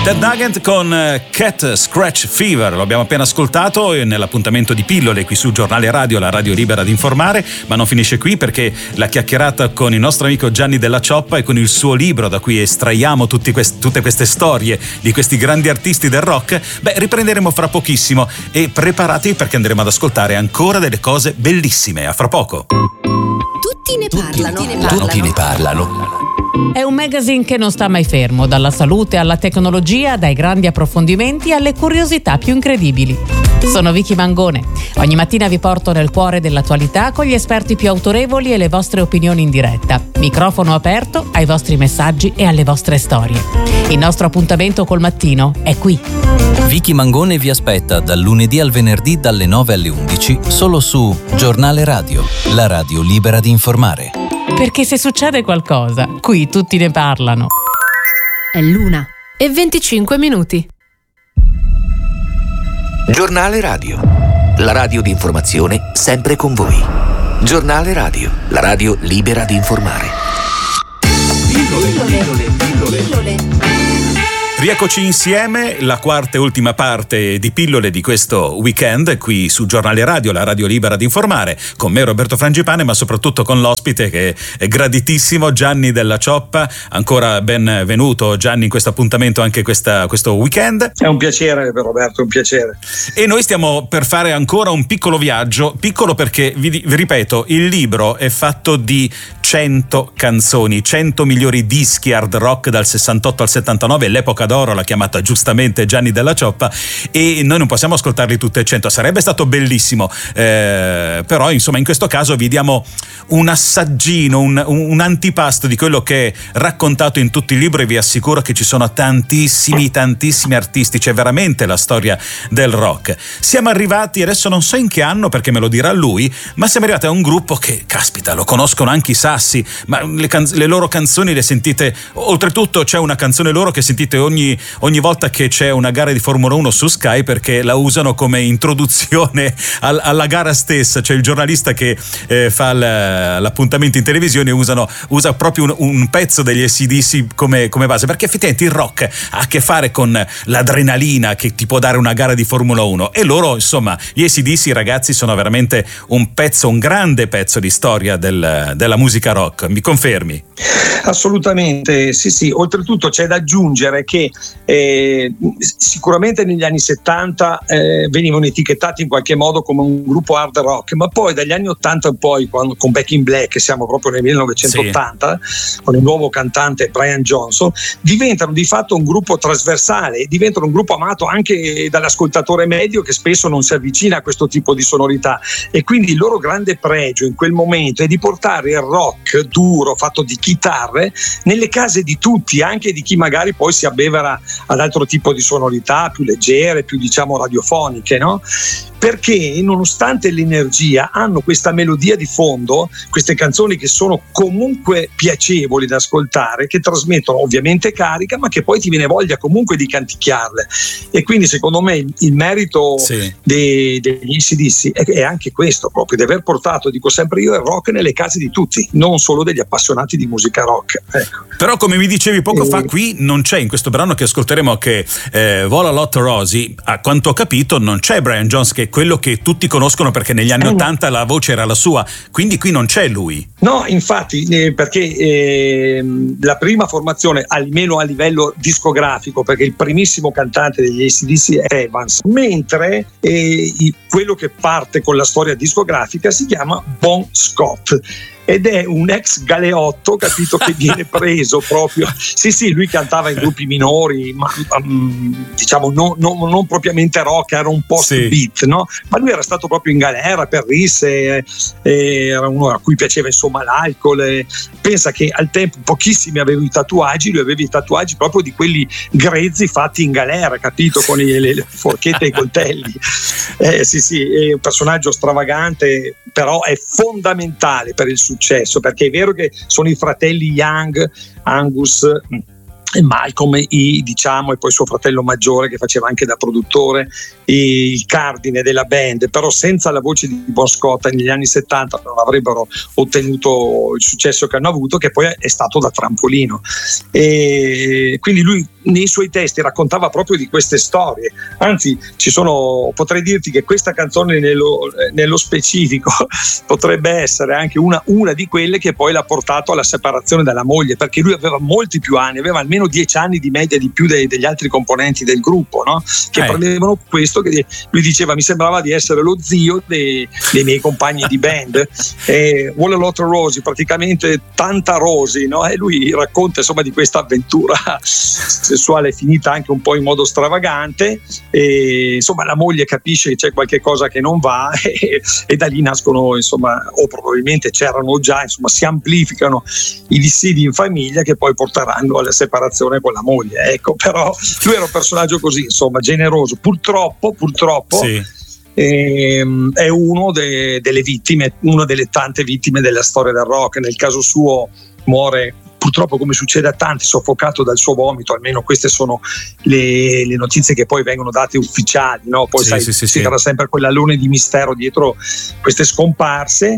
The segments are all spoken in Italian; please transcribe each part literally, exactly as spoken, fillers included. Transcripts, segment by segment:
Ted Nugent con Cat Scratch Fever, lo abbiamo appena ascoltato nell'appuntamento di Pillole qui su Giornale Radio, la radio libera di informare, ma non finisce qui perché la chiacchierata con il nostro amico Gianni Della Cioppa e con il suo libro da cui estraiamo tutti quest- tutte queste storie di questi grandi artisti del rock, beh, riprenderemo fra pochissimo e preparatevi perché andremo ad ascoltare ancora delle cose bellissime. A fra poco. Tutti ne parlano. Tutti ne parlano. Tutti ne parlano. È un magazine che non sta mai fermo, dalla salute alla tecnologia, dai grandi approfondimenti alle curiosità più incredibili. Sono Vicky Mangone. Ogni mattina vi porto nel cuore dell'attualità con gli esperti più autorevoli e le vostre opinioni in diretta. Microfono aperto ai vostri messaggi e alle vostre storie. Il nostro appuntamento col mattino è qui. Vicky Mangone vi aspetta dal lunedì al venerdì dalle nove alle undici solo su Giornale Radio, la radio libera di informare. Perché se succede qualcosa, qui tutti ne parlano. È l'una e venticinque minuti. Giornale Radio, la radio di informazione sempre con voi. Giornale Radio, la radio libera di informare. Pillole, pillole, pillole, pillole. Rieccoci insieme, la quarta e ultima parte di Pillole di questo weekend qui su Giornale Radio, la radio libera di informare, con me Roberto Frangipane, ma soprattutto con l'ospite che è graditissimo, Gianni Della Cioppa. Ancora benvenuto Gianni in questo appuntamento anche questa, questo weekend. È un piacere per Roberto, è un piacere. E noi stiamo per fare ancora un piccolo viaggio, piccolo perché vi, vi ripeto, il libro è fatto di cento canzoni, cento migliori dischi hard rock dal sessantotto al settantanove, l'epoca d'oro l'ha chiamata giustamente Gianni Della Cioppa, e noi non possiamo ascoltarli tutti e cento, sarebbe stato bellissimo, eh, però insomma in questo caso vi diamo un assaggino, un, un antipasto di quello che è raccontato in tutto il libro, e vi assicuro che ci sono tantissimi tantissimi artisti, c'è veramente la storia del rock. Siamo arrivati, adesso non so in che anno perché me lo dirà lui, ma siamo arrivati a un gruppo che, caspita, lo conoscono anche i sassi, ma le, can- le loro canzoni le sentite, oltretutto c'è una canzone loro che sentite ogni, ogni volta che c'è una gara di Formula uno su Sky, perché la usano come introduzione al, alla gara stessa. C'è il giornalista che eh, fa l- l'appuntamento in televisione e usano, usa proprio un, un pezzo degli A C D C come, come base, perché effettivamente il rock ha a che fare con l'adrenalina che ti può dare una gara di Formula uno, e loro, insomma, gli A C D C, ragazzi, sono veramente un pezzo, un grande pezzo di storia del, della musica rock. Mi confermi? Assolutamente, sì sì. Oltretutto c'è da aggiungere che eh, sicuramente negli anni settanta eh, venivano etichettati in qualche modo come un gruppo hard rock, ma poi dagli anni ottanta in poi, quando, con Back in Black, siamo proprio nel millenovecentottanta, sì, con il nuovo cantante Brian Johnson, diventano di fatto un gruppo trasversale, diventano un gruppo amato anche dall'ascoltatore medio, che spesso non si avvicina a questo tipo di sonorità, e quindi il loro grande pregio in quel momento è di portare il rock duro fatto di chitarre nelle case di tutti, anche di chi magari poi si abbevera ad altro tipo di sonorità più leggere, più diciamo radiofoniche, no? Perché nonostante l'energia hanno questa melodia di fondo, queste canzoni che sono comunque piacevoli da ascoltare, che trasmettono ovviamente carica, ma che poi ti viene voglia comunque di canticchiarle. E quindi secondo me il, il merito sì. dei, degli A C D C è, è anche questo, proprio di aver portato, dico sempre io, il rock nelle case di tutti, non solo degli appassionati di musica rock. Ecco. Però come mi dicevi poco e... fa, qui non c'è, in questo brano che ascolteremo, che eh, Vola Lot Rosie, a quanto ho capito non c'è Brian Jones, che è quello che tutti conoscono perché negli anni ottanta la voce era la sua, quindi qui non c'è lui. No, infatti, eh, perché eh, la prima formazione, almeno a livello discografico, perché il primissimo cantante degli A C D C è Evans, mentre eh, quello che parte con la storia discografica si chiama Bon Scott. Ed è un ex galeotto, capito, che viene preso proprio. Sì, sì, lui cantava in gruppi minori, ma um, diciamo non, non, non propriamente rock, era un post-beat, sì, no? Ma lui era stato proprio in galera per risse, eh, era uno a cui piaceva insomma l'alcol. Eh. Pensa che al tempo pochissimi avevano i tatuaggi, lui aveva i tatuaggi proprio di quelli grezzi fatti in galera, capito, con le, le forchette e i coltelli. Eh, sì, sì, è un personaggio stravagante, però è fondamentale per il successo, perché è vero che sono i fratelli Young, Angus e Malcolm, i, diciamo, e poi suo fratello maggiore che faceva anche da produttore, il cardine della band, però senza la voce di Bon Scott negli anni settanta non avrebbero ottenuto il successo che hanno avuto, che poi è stato da trampolino. E quindi lui nei suoi testi raccontava proprio di queste storie. Anzi, ci sono, potrei dirti che questa canzone nello, nello specifico potrebbe essere anche una, una di quelle che poi l'ha portato alla separazione dalla moglie, perché lui aveva molti più anni, aveva almeno dieci anni di media di più dei, degli altri componenti del gruppo, no? Che eh. prendevano questo, che lui diceva mi sembrava di essere lo zio dei, dei miei compagni di band. E All a Lot of Rosie, praticamente tanta Rosie, no? E lui racconta insomma di questa avventura sessuale finita anche un po' in modo stravagante, e insomma la moglie capisce che c'è qualche cosa che non va e, e da lì nascono insomma, o probabilmente c'erano già, insomma si amplificano i dissidi in famiglia che poi porteranno alla separazione con la moglie, ecco. Però lui era un personaggio così, insomma, generoso, purtroppo purtroppo sì. Ehm, è uno de, delle vittime, una delle tante vittime della storia del rock. Nel caso suo muore purtroppo, come succede a tanti, soffocato dal suo vomito, almeno queste sono le, le notizie che poi vengono date ufficiali, no? Poi sì, sai, sì, sì, si sarà sì. sempre quell'alone di mistero dietro queste scomparse.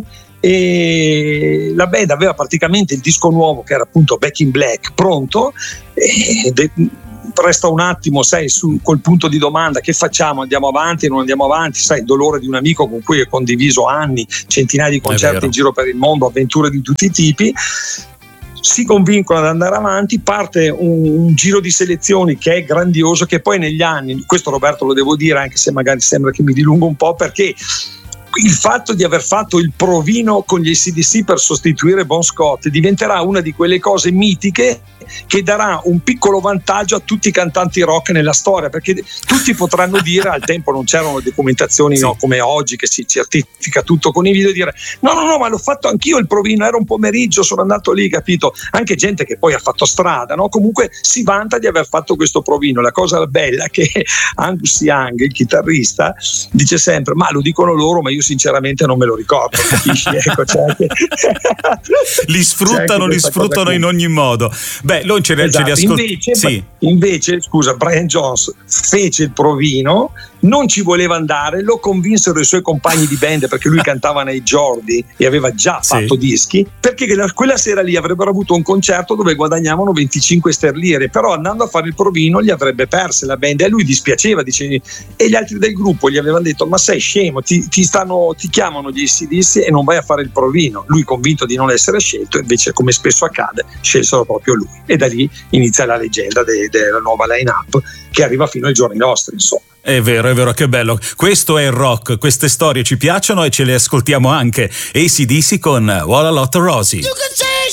E la band aveva praticamente il disco nuovo, che era appunto Back in Black, pronto, e de- resta un attimo, sai, su, col punto di domanda: che facciamo? Andiamo avanti, non andiamo avanti? Sai, il dolore di un amico con cui ho condiviso anni, centinaia di concerti in giro per il mondo, avventure di tutti i tipi. Si convincono ad andare avanti, parte un, un giro di selezioni che è grandioso, che poi negli anni, questo Roberto lo devo dire anche se magari sembra che mi dilungo un po', perché il fatto di aver fatto il provino con gli A C D C per sostituire Bon Scott diventerà una di quelle cose mitiche che darà un piccolo vantaggio a tutti i cantanti rock nella storia, perché tutti potranno dire, al tempo non c'erano documentazioni, sì. no, come oggi che si certifica tutto con i video, dire no no no ma l'ho fatto anch'io il provino, era un pomeriggio, sono andato lì, capito? Anche gente che poi ha fatto strada, no? Comunque si vanta di aver fatto questo provino. La cosa bella è che Angus Young, il chitarrista, dice sempre ma lo dicono loro, ma io sinceramente non me lo ricordo, capisci? Ecco, c'è anche... li sfruttano, li sfruttano in ogni modo. Beh, noi ce li esatto. ascoltiamo. Invece, sì. invece, scusa, Brian Jones fece il provino, non ci voleva andare, lo convinsero i suoi compagni di band, perché lui cantava nei Jordi e aveva già fatto sì. dischi, perché quella sera lì avrebbero avuto un concerto dove guadagnavano venticinque sterline, però andando a fare il provino li avrebbe perse la band, e a lui dispiaceva, dice, e gli altri del gruppo gli avevano detto ma sei scemo, ti, ti, stanno, ti chiamano gli A C D C e non vai a fare il provino. Lui, convinto di non essere scelto, invece, come spesso accade, scelsero proprio lui, e da lì inizia la leggenda de, della nuova line-up che arriva fino ai giorni nostri, insomma. È vero, è vero, che bello. Questo è il rock, queste storie ci piacciono e ce le ascoltiamo anche. A C D C con All a Lot of Rosie.